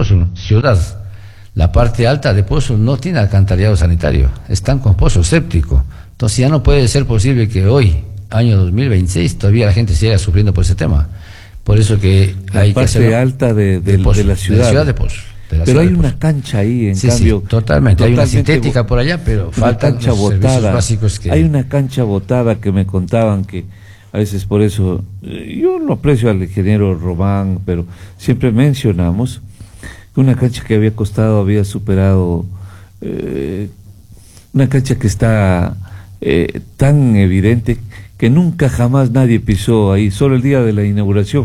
Pozo, ciudad, la parte alta de Pozo no tiene alcantarillado sanitario, están con pozo séptico. Entonces ya no puede ser posible que hoy, año 2026, todavía la gente siga sufriendo por ese tema. Por eso que hay que hacer la parte alta de la ciudad de Pozo. Pero hay una cancha ahí, en cambio. Sí, totalmente. Hay una sintética por allá, pero faltan los servicios básicos que... Hay una cancha botada que me contaban que a veces por eso, yo lo aprecio al ingeniero Román, pero siempre mencionamos que una cancha que había superado, una cancha que está tan evidente que nunca jamás nadie pisó ahí, solo el día de la inauguración.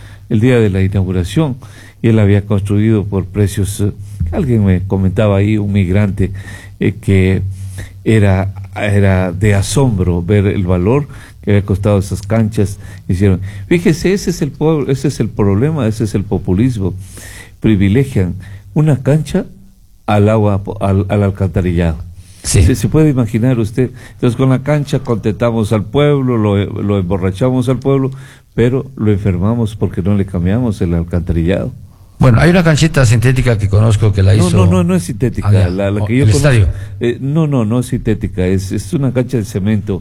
Y él había construido por precios, alguien me comentaba ahí, un migrante, que era de asombro ver el valor que había costado esas canchas. Hicieron, fíjese, ese es el pueblo, ese es el problema, ese es el populismo. Privilegian una cancha al agua, al alcantarillado. Sí. ¿Se puede imaginar usted? Entonces con la cancha contentamos al pueblo, lo emborrachamos al pueblo, pero lo enfermamos porque no le cambiamos el alcantarillado. Bueno, hay una canchita sintética que conozco que la hizo... No es sintética. La que yo ¿el conozco, estadio? No es sintética, es una cancha de cemento.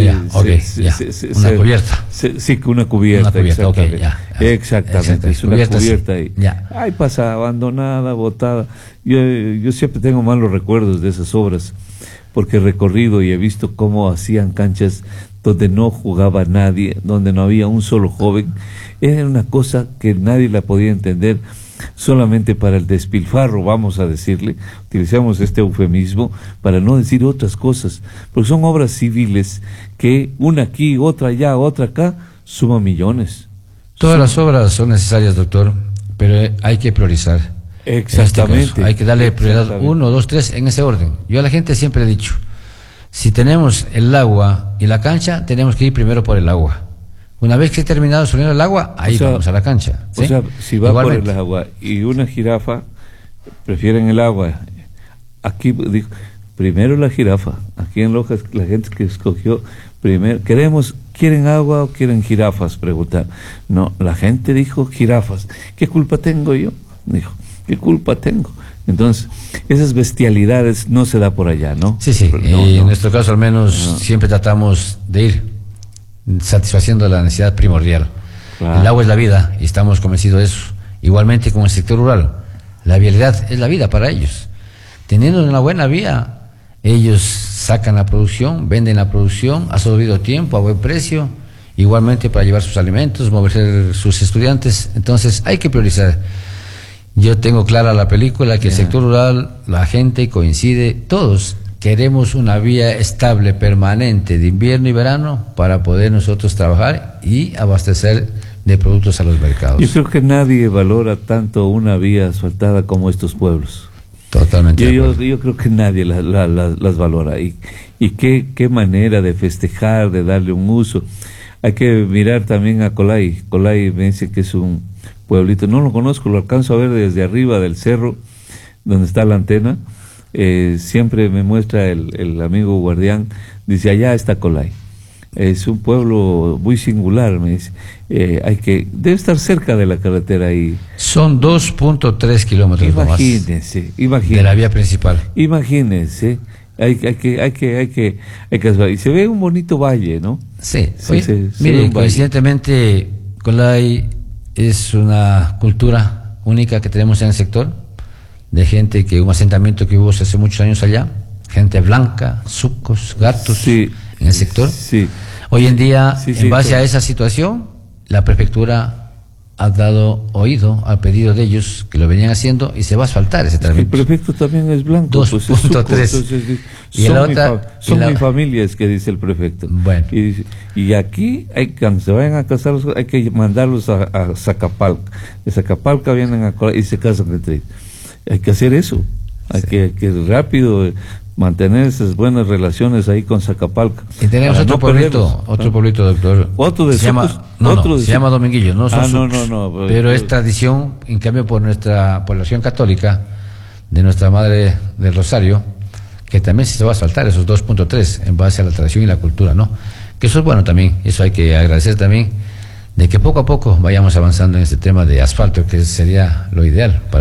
Una cubierta. Sí, una cubierta, exactamente. Exactamente, es una cubierta ahí. Ahí pasa abandonada, botada. Yo siempre tengo malos recuerdos de esas obras, porque he recorrido y he visto cómo hacían canchas donde no jugaba nadie, donde no había un solo joven. Era una cosa que nadie la podía entender, solamente para el despilfarro, vamos a decirle, utilizamos este eufemismo para no decir otras cosas, porque son obras civiles que una aquí, otra allá, otra acá, suman millones. Todas las obras son necesarias, doctor, pero hay que priorizar. Exactamente. Hay que darle prioridad 1, 2, 3 en ese orden. Yo a la gente siempre he dicho, si tenemos el agua y la cancha, tenemos que ir primero por el agua. Una vez que he terminado de solucionar el agua, ahí vamos a la cancha, ¿sí? O sea, si va por el agua y una jirafa, prefieren el agua. Aquí dijo, primero la jirafa. Aquí en Loja, la gente que escogió primero, ¿quieren agua o quieren jirafas? Preguntar. No, la gente dijo jirafas. ¿Qué culpa tengo yo? Dijo, ¿qué culpa tengo? Entonces, esas bestialidades no se da por allá, ¿no? Sí, en nuestro caso al menos siempre tratamos de ir satisfaciendo la necesidad primordial. Claro. El agua es la vida y estamos convencidos de eso. Igualmente con el sector rural, la vialidad es la vida para ellos. Teniendo una buena vía, ellos sacan la producción, venden la producción a su debido tiempo, a buen precio, igualmente para llevar sus alimentos, mover sus estudiantes. Entonces hay que priorizar. Yo tengo clara la película que el sector rural, la gente coincide, todos queremos una vía estable, permanente, de invierno y verano, para poder nosotros trabajar y abastecer de productos a los mercados. Yo creo que nadie valora tanto una vía asfaltada como estos pueblos. Totalmente. Yo creo que nadie las valora. Y qué manera de festejar, de darle un uso. Hay que mirar también a Colay. Colay me dice que es un pueblito, no lo conozco, lo alcanzo a ver desde arriba del cerro, donde está la antena. Siempre me muestra el amigo guardián, dice, allá está Colay. Es un pueblo muy singular, me dice. Debe estar cerca de la carretera ahí. Son 2.3 kilómetros imagínense de la vía principal. Imagínense, hay que y se ve un bonito valle, ¿no? Sí. Mire, coincidentemente Colay es una cultura única que tenemos en el sector, de gente que un asentamiento que hubo hace muchos años allá, gente blanca, sucos, gatos, en el sector. Sí. Hoy en día, en base a esa situación, la prefectura ha dado oído al pedido de ellos, que lo venían haciendo, y se va a asfaltar ese trámite. El prefecto también es blanco. 2.3. Son mi familia, es que dice el prefecto. Bueno. Y aquí, cuando se vayan a casar, hay que mandarlos a Zacapalca. De Zacapalca vienen a Colay y se casan entre ellos. Hay que hacer eso, hay que rápido mantener esas buenas relaciones ahí con Zacapalca. Y tenemos otro pueblito, doctor. Se llama Dominguillo, no. Pero es tradición, en cambio, por nuestra población católica, de nuestra Madre del Rosario, que también se va a saltar esos 2.3 en base a la tradición y la cultura, ¿no? Que eso es bueno también, eso hay que agradecer también, de que poco a poco vayamos avanzando en este tema de asfalto, que sería lo ideal para todos.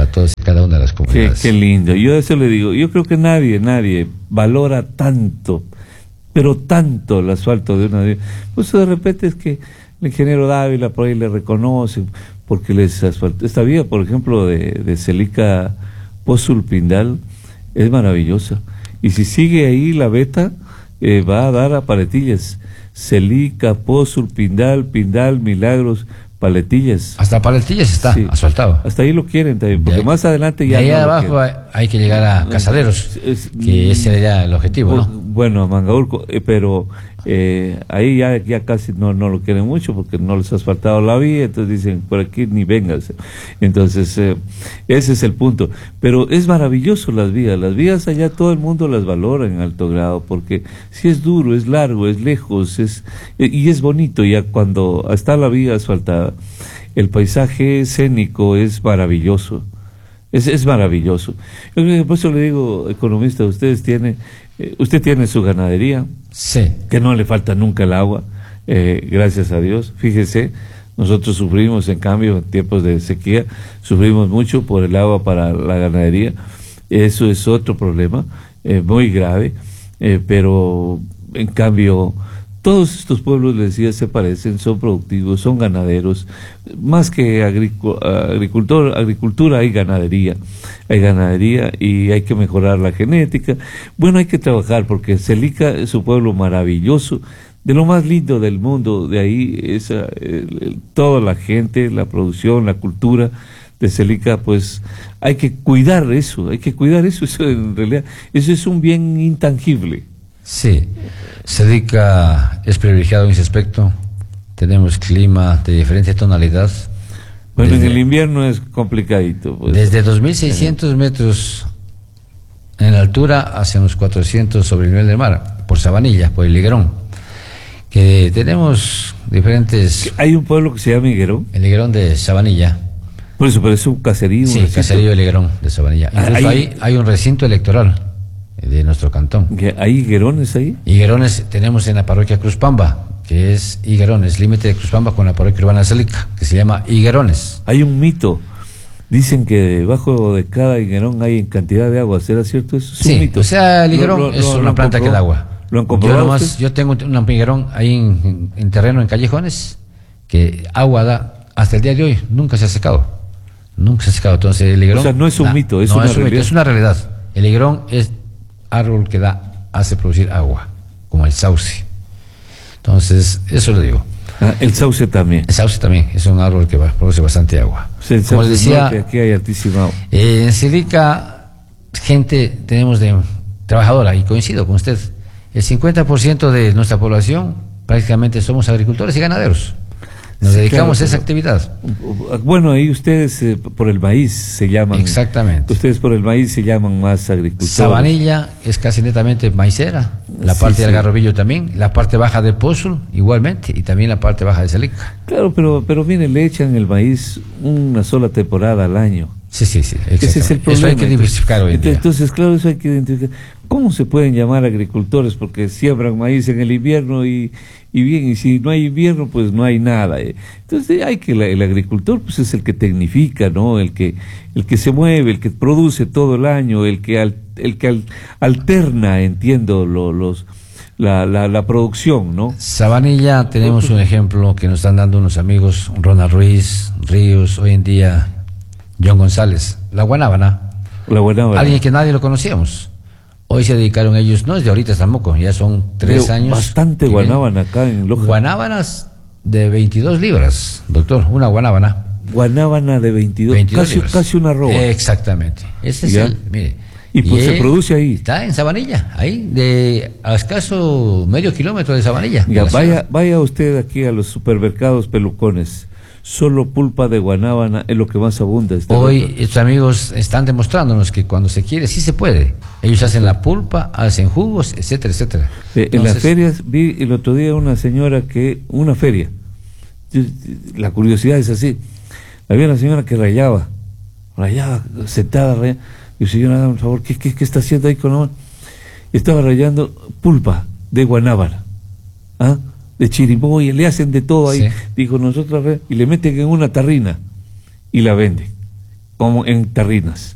cada una de las comunidades. Qué lindo. Yo eso le digo, yo creo que nadie valora tanto, pero tanto el asfalto de una vía. Pues de repente es que el ingeniero Dávila por ahí le reconoce, porque les asfaltó. Esta vía, por ejemplo, de Celica Pozul-Pindal, es maravillosa. Y si sigue ahí la beta, va a dar a Paletillas. Celica, Pozul-Pindal, Milagros, Paletillas. Hasta Paletillas está asfaltado. Hasta ahí lo quieren también, porque más adelante ya. De ahí abajo hay que llegar a Casaderos, que ese sería el objetivo, ¿no? Bueno, a Mangaurco, pero ahí ya casi no lo quieren mucho porque no les ha asfaltado la vía, entonces dicen, por aquí ni vengas. Entonces, ese es el punto. Pero es maravilloso las vías allá todo el mundo las valora en alto grado, porque si es duro, es largo, es lejos, y es bonito ya cuando está la vía asfaltada. El paisaje escénico es maravilloso. Es maravilloso. Por eso le digo, economista, usted tiene su ganadería, sí, que no le falta nunca el agua, gracias a Dios. Fíjese, nosotros sufrimos, en cambio, en tiempos de sequía, sufrimos mucho por el agua para la ganadería. Eso es otro problema muy grave, pero en cambio todos estos pueblos, les decía, se parecen, son productivos, son ganaderos. Más que agricultura hay ganadería y hay que mejorar la genética. Bueno, hay que trabajar porque Celica es un pueblo maravilloso, de lo más lindo del mundo. De ahí toda la gente, la producción, la cultura de Celica, pues hay que cuidar eso, eso en realidad, eso es un bien intangible. Sí, Celica es privilegiado en ese aspecto. Tenemos clima de diferente tonalidad. Bueno, en el invierno es complicadito. Pues. Desde 2.600 metros en altura hacia unos 400 sobre el nivel del mar, por Sabanilla, por el Higuerón. Que tenemos diferentes... ¿Hay un pueblo que se llama Higuerón? El Higuerón de Sabanilla. Por eso, pero es un caserío. Sí, caserío del Higuerón de Sabanilla. Incluso ahí hay un recinto electoral de nuestro cantón. ¿Hay higuerones ahí? Higuerones tenemos en la parroquia Cruzpamba, que es Higuerones, límite de Cruzpamba con la parroquia urbana de Celica, que se llama Higuerones. Hay un mito, dicen que debajo de cada higuerón hay en cantidad de agua, ¿será cierto eso? Es un mito. O sea, el higuerón es una planta que da agua. ¿Lo han comprobado? Yo tengo un higuerón ahí en terreno, en Callejones, que agua da hasta el día de hoy, nunca se ha secado. Entonces el higuerón... O sea, no es un mito, es una realidad. Es una realidad. El higuerón es árbol que hace producir agua, como el sauce. Entonces, eso lo digo. El sauce también. El sauce también es un árbol que produce bastante agua. Sí, como les decía, aquí hay altísima agua. En Celica, gente tenemos de trabajadora, y coincido con usted, el 50% de nuestra población prácticamente somos agricultores y ganaderos. Nos dedicamos a esa actividad. Bueno, ahí ustedes por el maíz se llaman. Exactamente. Ustedes por el maíz se llaman más agricultores. Sabanilla es casi netamente maicera, la parte del Algarrobillo también, la parte baja de Pozul igualmente, y también la parte baja de Celica. Claro, pero miren, le echan el maíz una sola temporada al año. Sí. Ese es el problema. Eso hay que diversificar hoy en día. Entonces, claro, eso hay que identificar. ¿Cómo se pueden llamar agricultores? Porque siembran maíz en el invierno y bien, y si no hay invierno, pues no hay nada. Entonces, el agricultor pues es el que tecnifica, ¿no? El que se mueve, el que produce todo el año, el que alterna, entiendo, la producción, ¿no? Sabanilla, tenemos un ejemplo que nos están dando unos amigos, Ronald Ruiz, Ríos, hoy en día John González, la Guanábana. Alguien que nadie lo conocíamos. Hoy se dedicaron ellos, no es de ahorita tampoco, ya son 3 años. Bastante guanábana acá en Loja. Guanábanas de 22 libras, doctor, una guanábana. Guanábana de 22 casi una roba. Exactamente. Ese es mire. Y pues se produce ahí. Está en Sabanilla, ahí, a escaso medio kilómetro de Sabanilla. Ya, vaya usted aquí a los supermercados pelucones. Solo pulpa de guanábana es lo que más abunda. Hoy estos amigos están demostrándonos que cuando se quiere, sí se puede. Ellos hacen la pulpa, hacen jugos, etcétera, etcétera. En las ferias vi el otro día una señora una feria. La curiosidad es así. Había una señora que rayaba, sentada, rayando. Y yo, señora, por favor, ¿qué está haciendo ahí con la mano? Estaba rayando pulpa de guanábana. De chirimoya, le hacen de todo ahí. Sí. Dijo, nosotros, y le meten en una tarrina y la venden, como en tarrinas.